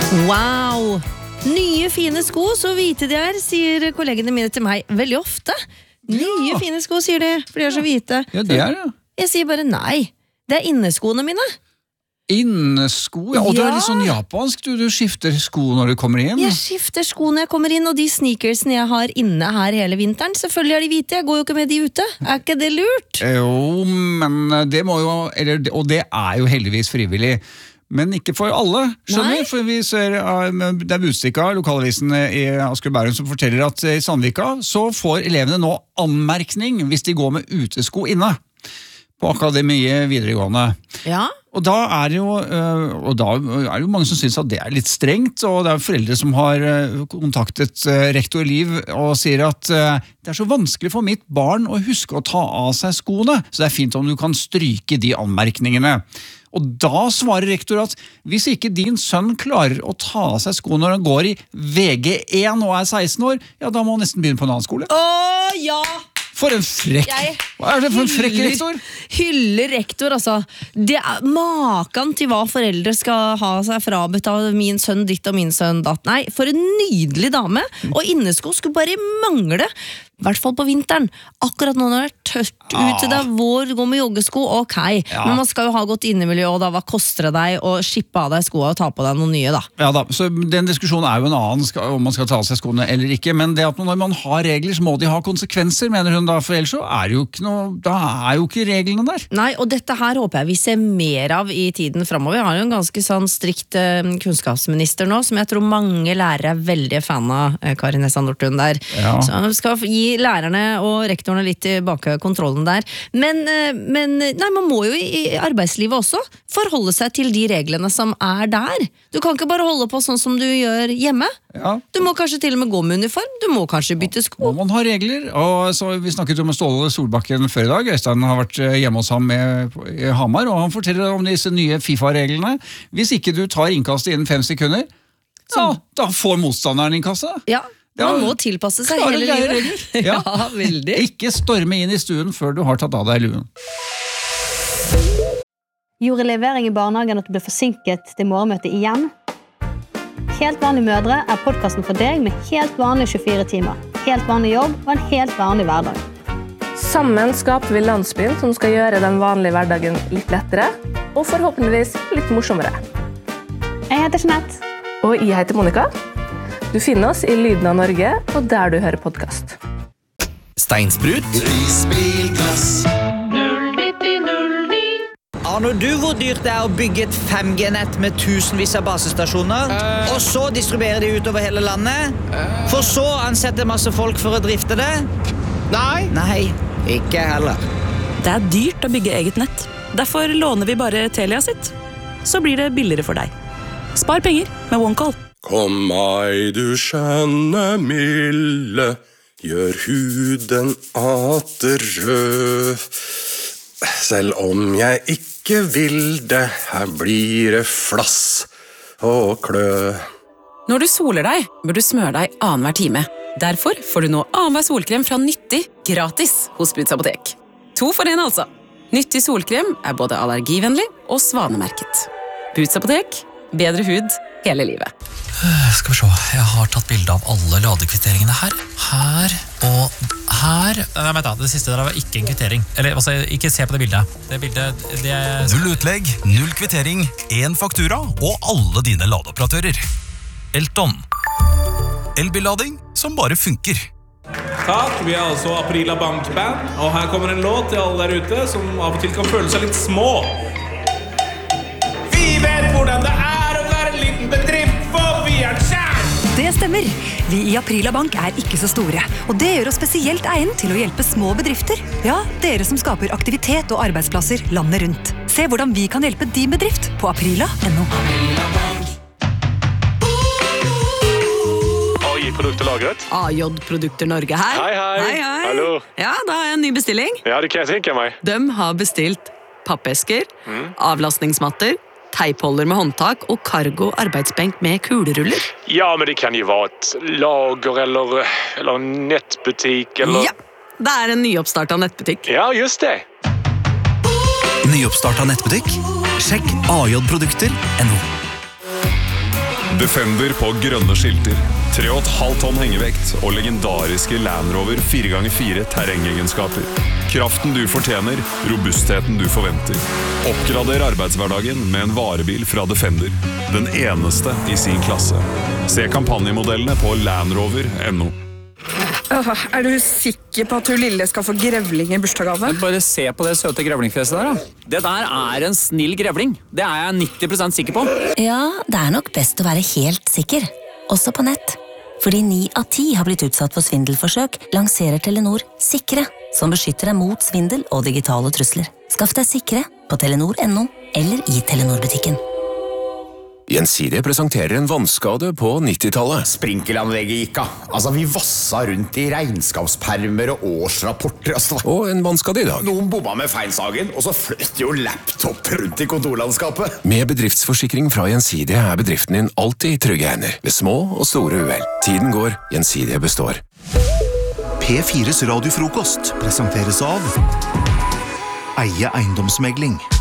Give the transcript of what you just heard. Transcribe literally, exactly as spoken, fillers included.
Wow! Nye fine sko, så hvite de er, sier kollegene mine til meg veldig ofte. Nye ja. Fine sko, sier de, for de er så hvite. Ja, det er det. Jeg sier bare nei. Det er inneskoene mine. Innesko? Ja, og ja. Du er litt sånn japansk, du, du skifter sko når du kommer inn. Jeg skifter sko når jeg kommer inn, og de sneakersene jeg har inne her hele vinteren, selvfølgelig er de hvite, jeg går jo ikke med de ute. Er ikke det lurt? Jo, men det må jo, eller, og det er jo heldigvis frivillig. Men ikke for alle, skjønner du? For vi ser, det er Budstikka, lokalavisen i Asker og Bærum, som forteller at i Sandvika så får elevene nå anmerkning hvis de går med utesko inne på akademiet videregående. Ja. Og da er det jo, og da er det jo mange som synes at det er litt strengt, og det er foreldre som har kontaktet rektor Liv og sier at det er så vanskelig for mitt barn å huske å ta av seg skoene, så det er fint om du kan stryke de anmerkningene. Og da svarer rektor at hvis ikke din sønn klarer å ta av seg skoene når han går i V G én og er seksten år, ja, da må han nesten begynne på en annen skole. Åh, ja! For en frekk! Hva er det for en frekk rektor? Hyller rektor, altså. Det er maken til hva foreldre skal ha seg frabedt av min sønn ditt og min sønn datt. Nei, for en nydelig dame. Og innesko skulle bare mangle. I hvert fall på vinteren. Akkurat nå når det er tørt ute, det er vår, gå med joggesko, ok. Ja. Men man skal jo ha godt innemiljø, og da hva koster det deg å skippe av deg skoene og ta på deg noen nye, da? Ja da, så den diskusjonen er jo en annen, om man skal ta av seg skoene eller ikke, men det at når man har regler, så må de ha konsekvenser, mener hun da, for ellers så er det jo ikke noe, da er jo ikke reglene der. Nei, og dette her håper jeg vi ser mer av i tiden fremover. Vi har jo en ganske sånn strikt uh, kunnskapsminister nå, som jeg tror mange lærere er veldig fan av, uh, Kari Nessa Nordtun der. Ja. Så vi skal gi lærerne og rektorene litt tilbake kontrollen der. Men, men nei, man må jo i arbeidslivet også forholde seg til de reglene som er der. Du kan ikke bare holde på sånn som du gjør hjemme. Ja. Du må kanskje til og med gå med uniform. Du må kanskje bytte sko. Må man ha regler. Og så, vi snakket om Ståle Solbakken før i dag. Øystein har vært hjemme hos ham med, i Hamar, og han forteller om disse nye FIFA-reglene. Hvis ikke du tar innkastet innen fem sekunder, så da får motstanderen innkastet. Ja. Man må tilpasse seg hele livet. Ja. Ja, veldig. Ikke storme inn i stuen før du har tatt av deg luen. Gjorde levering i barnehagen at du ble forsinket til morgenmøtet igjen? Helt vanlige mødre er podcasten for deg med helt vanlige tjuefire timer. Helt vanlig jobb og en helt vanlig hverdag. Sammen skaper vi landsbyen som skal gjøre den vanlige hverdagen litt lettere, og forhåpentligvis litt morsommere. Jeg heter Jeanette. Og jeg heter Monica. Du finner oss i Lyden av Norge, og der du hører podcast. Steinsprut. Risbilglass. null nitti null ni. Aner du hvor dyrt det er å bygge et fem G-nett med tusenvis av basestasjoner, uh. og så distribuere de utover hele landet? Uh. For så ansette masse folk for å drifte det? Nei. Nei, ikke heller. Det er dyrt å bygge eget nett. Derfor låner vi bare Telia sitt. Så blir det billigere for deg. Spar penger med OneCall. Kom meg, du skjønne milde, gjør huden atter rød. Selv om jeg ikke vil det, her blir det flass og klø. Når du soler deg, bør du smøre deg annenhver time. Derfor får du nå annenhver solkrem fra Nyttig gratis hos Buds Apotek. To for en altså. Nyttig solkrem er både allergivennlig og svanemerket. Buds Apotek, bedre hud hele livet. Skal vi se, jeg har tatt bilde av alle ladekvitteringene her. Her og her. Nei, vent da, det siste der var ikke en kvittering. Eller, altså, ikke se på det bildet. Det bildet, det er... Null utlegg, null kvittering, en faktura og alle dine ladeoperatører. Elton. Elbillading som bare funker. Takk, vi er altså Aprila Bankband, og her kommer en låt til alle der ute som av og til kan føle seg litt små. Vi vet hvordan det er å være en liten bedrift, for vi er kjær! Det stemmer. Vi i Aprila Bank er ikke så store, og det gjør oss spesielt egnet til å hjelpe små bedrifter. Ja, dere som skaper aktivitet og arbeidsplasser landet rundt. Se hvordan vi kan hjelpe din bedrift på aprila punktum no. A J-produkter lagret. A J-produkter Norge her. Hei, hei. Hei, hei. Hallo. Ja, da har jeg en ny bestilling. Ja, det kan jeg tenke meg. De har bestilt pappesker, mm. avlastningsmatter, teipholder med håndtak og cargo arbeidsbenk med kuleruller. Ja, men det kan jo være et lager eller, eller en nettbutikk eller... Ja, det er en nyoppstartet nettbutikk. Ja, just det. Nyoppstartet nettbutikk? Sjekk A J produkter punktum no. Defender på grønne skilter, tre komma fem tonn hengevekt og legendariske Land Rover fire ganger fire terrengegenskaper. Kraften du fortjener, robustheten du forventer. Oppgrader arbeidshverdagen med en varebil fra Defender. Den eneste i sin klasse. Se kampanjemodellene på land rover punktum no. Uh, er du sikker på at hun lille skal få grevling i bursdagsgave? Bare se på det søte grevlingfjeset der da. Det der er en snill grevling. Det er jeg nitti prosent sikker på. Ja, det er nok best å være helt sikker. Også på nett. Fordi ni av ti har blitt utsatt for svindelforsøk, lanserer Telenor Sikre, som beskytter deg mot svindel og digitale trusler. Skaff deg Sikre på telenor punktum no eller i Telenor-butikken. Gjensidige presenterer en vannskade på nittitallet. Sprinkelanlegget gikk av. Altså, vi vassa rundt i regnskapspermer og årsrapporter. Altså. Og en vannskade i dag. Noen bomma med feilsagen, og så fløt jo laptop rundt i kontorlandskapet. Med bedriftsforsikring fra Gjensidige er bedriften din alltid i trygge hender, ved små og store uhell. Tiden går, Gjensidige består. P fires radiofrokost presenteres av Eie eiendomsmegling.